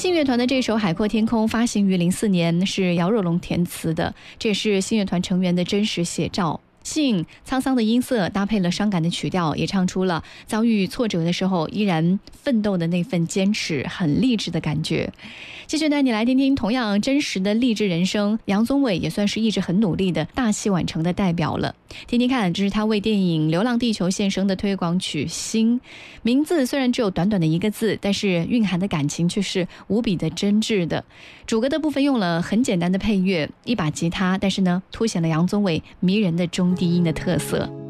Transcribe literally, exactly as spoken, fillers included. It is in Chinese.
信乐团的这首《海阔天空》发行于零四年，是姚若龙填词的，这也是信乐团成员的真实写照。信沧桑的音色搭配了伤感的曲调，也唱出了遭遇挫折的时候依然奋斗的那份坚持，很励志的感觉。继续带你来听听同样真实的励志人生，杨宗纬也算是一直很努力的大器晚成的代表了。听听看，这是他为电影《流浪地球》献声的推广曲《心》，名字虽然只有短短的一个字，但是蕴含的感情却是无比的真挚的。主歌的部分用了很简单的配乐，一把吉他，但是呢凸显了杨宗纬迷人的中低音的特色。